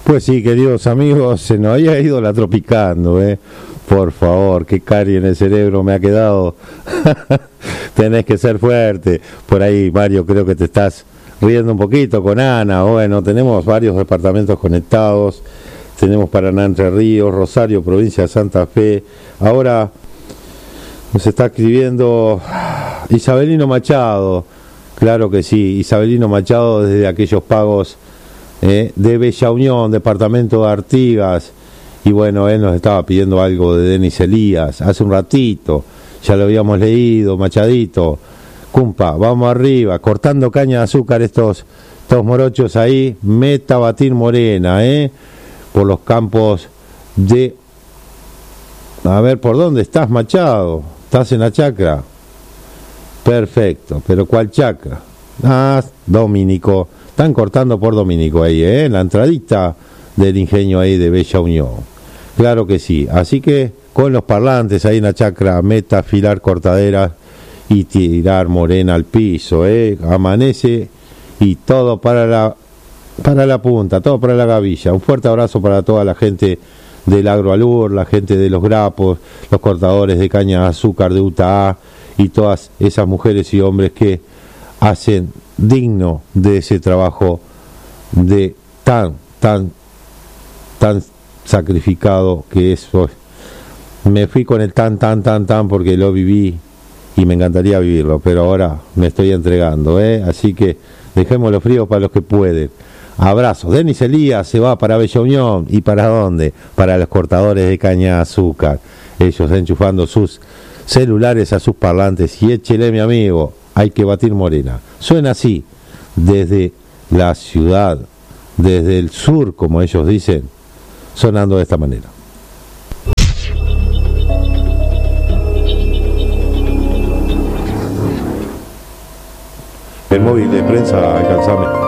Pues sí, queridos amigos, se nos había ido la Tropicando, ¿eh? Por favor, qué cari en el cerebro me ha quedado. Tenés que ser fuerte. Por ahí, Mario, creo que te estás riendo un poquito con Ana. Bueno, tenemos varios departamentos conectados. Tenemos Paraná, Entre Ríos, Rosario, provincia de Santa Fe. Ahora nos está escribiendo Isabelino Machado. Claro que sí, Isabelino Machado desde aquellos pagos de Bella Unión, departamento de Artigas. Y bueno, él nos estaba pidiendo algo de Denis Elías hace un ratito, ya lo habíamos leído, Machadito. Cumpa, vamos arriba, cortando caña de azúcar estos morochos ahí, meta batir morena, por los campos de... A ver, ¿por dónde estás, Machado? ¿Estás en la chacra? Perfecto, pero ¿cuál chacra? Ah, Domínico, están cortando por Domínico ahí, en la entradita del ingenio ahí de Bella Unión. Claro que sí, así que con los parlantes ahí en la chacra, meta, afilar cortaderas y tirar morena al piso, amanece y todo para la punta, todo para la gavilla. Un fuerte abrazo para toda la gente del Agroalur, la gente de los grapos, los cortadores de caña de azúcar de UTA y todas esas mujeres y hombres que hacen digno de ese trabajo de tan sacrificado que es hoy. Me fui con el tan porque lo viví y me encantaría vivirlo, pero ahora me estoy entregando, así que dejémoslo frío para los que pueden. Abrazos. Denis Elías se va para Bella Unión. ¿Y para dónde? Para los cortadores de caña de azúcar, ellos enchufando sus celulares a sus parlantes y échele, mi amigo, hay que batir morena. Suena así desde la ciudad, desde el sur, como ellos dicen, sonando de esta manera. El móvil de prensa, alcanzame.